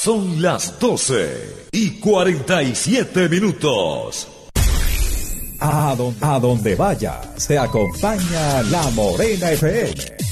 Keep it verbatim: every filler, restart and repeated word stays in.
Son las doce y cuarenta y siete minutos. A donde, a donde vayas, te acompaña La Morena F M.